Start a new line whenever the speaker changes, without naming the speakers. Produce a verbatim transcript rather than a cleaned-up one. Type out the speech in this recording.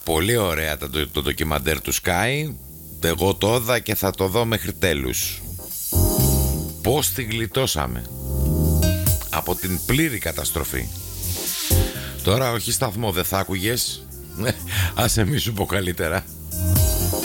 Πολύ ωραία το, το, το ντοκιμαντέρ του Sky. Εγώ το είδα και θα το δω μέχρι τέλους. Πώς τη γλιτώσαμε από την πλήρη καταστροφή. Τώρα όχι σταθμό, δεν θα άκουγες. Άσε μη σου πω καλύτερα.